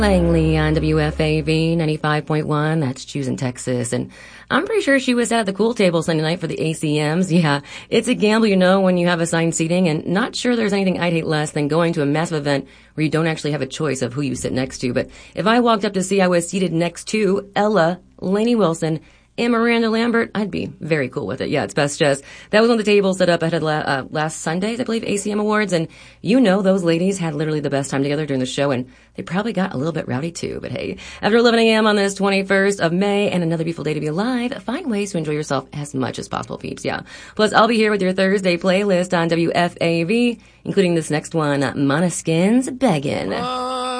Langley on WFAV 95.1. That's choosing Texas. And I'm pretty sure she was at the cool table Sunday night for the ACMs. Yeah, it's a gamble, when you have assigned seating, and not sure there's anything I'd hate less than going to a massive event where you don't actually have a choice of who you sit next to. But if I walked up to see I was seated next to Ella, Lainey Wilson, and Miranda Lambert, I'd be very cool with it. Yeah, it's best just. That was on the table set up ahead of last Sunday's, I believe, ACM Awards. And those ladies had literally the best time together during the show, and they probably got a little bit rowdy too. But hey, after 11 a.m. on this 21st of May and another beautiful day to be alive, find ways to enjoy yourself as much as possible, peeps. Yeah. Plus, I'll be here with your Thursday playlist on WFAV, including this next one, Måneskin's Beggin'.